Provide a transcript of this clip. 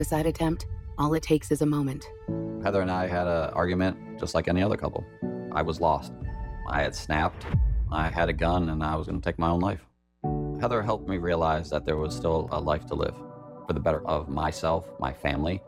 Suicide attempt, all it takes is a moment. Heather and I had an argument just like any other couple. I was lost. I had snapped. I had a gun and I was going to take my own life. Heather helped me realize that there was still a life to live for the better of myself, my family,